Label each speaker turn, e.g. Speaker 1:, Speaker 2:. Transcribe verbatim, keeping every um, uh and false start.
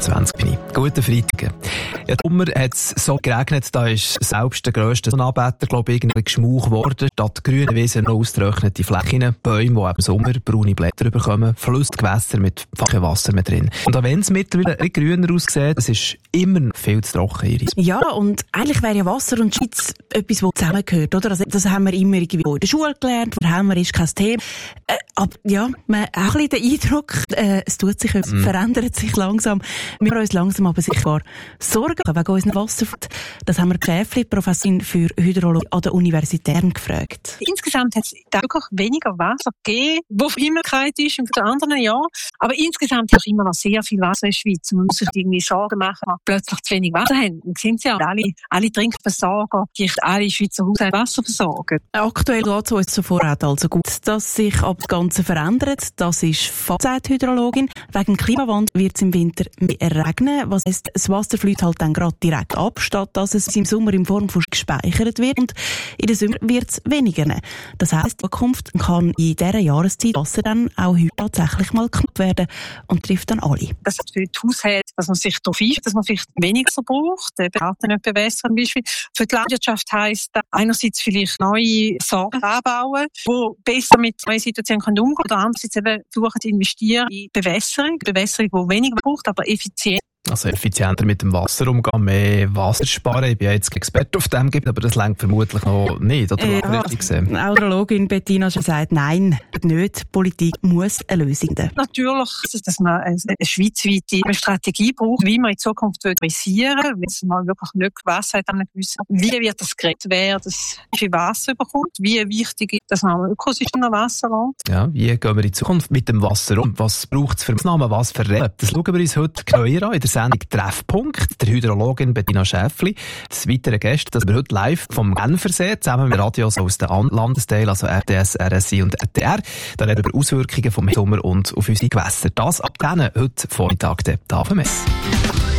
Speaker 1: zwanzig bin ich. Guten Freitag. Ja, Sommer hat es so geregnet, da ist selbst der grösste Sonnenanbeter, glaube ich, irgendwie geschmauch geworden. Statt grüne Wiesen noch ausgetrocknete Flächen, Bäume, die im Sommer braune Blätter bekommen, Flüsse, Gewässer mit fachem Wasser mit drin. Und auch wenn es mittlerweile ein bisschen grüner aussieht, es ist immer noch viel zu trocken hier.
Speaker 2: Ja, und eigentlich wäre ja Wasser und Schweiz etwas, das zusammengehört, oder? Also, das haben wir immer irgendwie in der Schule gelernt, wo haben wir, ist kein Thema. Äh, aber ja, man hat auch ein bisschen den Eindruck, äh, es tut sich, es mm. verändert sich langsam. Wir haben uns langsam aber sicher Sorgen wegen unserem Wasser. Das haben wir Schäfli, Professorin für Hydrologie an der Universitären, gefragt.
Speaker 3: Insgesamt hat es wirklich weniger Wasser gegeben, wo Verhimmelkeit ist in den anderen Jahren. Aber insgesamt ist immer noch sehr viel Wasser in der Schweiz. Man muss sich irgendwie Sorgen machen, dass wir plötzlich zu wenig Wasser haben. Und sind ja alle, alle Trinkversorger, die alle Schweizer Haushalte Wasser versorgen.
Speaker 2: Aktuell geht es uns so vorrat also gut, dass sich aber das Ganze verändert. Das ist Fazit Hydrologin. Wegen dem Klimawandel wird es im Winter mehr regnen. Was heisst, das Wasser fließt halt dann gerade direkt ab, statt dass es im Sommer in Form von gespeichert wird. Und in den Sommer wird es weniger. Das heisst, in Zukunft kann in dieser Jahreszeit Wasser dann auch heute tatsächlich mal knapp werden und trifft dann alle.
Speaker 3: Das ist für die Haushalte, dass man sich darauf einstellt, dass man vielleicht weniger braucht, eben Garten nicht bewässern zum Beispiel. Für die Landwirtschaft heisst das einerseits vielleicht neue Sorten anbauen, die besser mit neuen Situationen umgehen können, oder andererseits eben versuchen zu investieren in Bewässerung, Bewässerung, die weniger braucht, aber effizient.
Speaker 1: Also effizienter mit dem Wasser umgehen, mehr Wasser sparen. Ich bin ja jetzt Experte auf dem Gebiet, aber das reicht vermutlich noch nicht, oder?
Speaker 2: Ja, die Hydrologin Bettina schon sagt, nein, nicht. Die Politik muss eine Lösung finden.
Speaker 3: Natürlich, dass man eine schweizweite Strategie braucht, wie man in Zukunft realisieren will, wenn es mal wirklich nicht Wasser hat, an gewissen. Wie wird das geredet, wer das viel Wasser bekommt? Wie wichtig ist, dass man am Ökosystem noch Wasser lässt?
Speaker 1: Ja, wie gehen wir in Zukunft mit dem Wasser um? Was braucht es für Maßnahmen, was für Regeln? Das schauen wir uns heute genauer an in der Sendung Treffpunkt, der Hydrologin Bettina Schäfli. Das weitere Gäste, das wir heute live vom Genfersee, zusammen mit Radios aus den Landesteilen, also R T S, R S I und R T R. Da reden wir über Auswirkungen vom Sommer und auf unsere Gewässer. Das ab denen heute Vormittag der Tafelmesse.